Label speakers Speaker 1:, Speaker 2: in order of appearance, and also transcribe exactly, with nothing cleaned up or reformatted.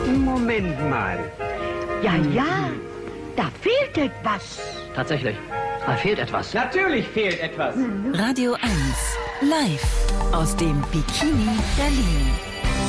Speaker 1: Moment mal. Ja, ja, da fehlt etwas.
Speaker 2: Tatsächlich, da fehlt etwas.
Speaker 1: Natürlich fehlt etwas.
Speaker 3: Radio eins, live aus dem Bikini Berlin.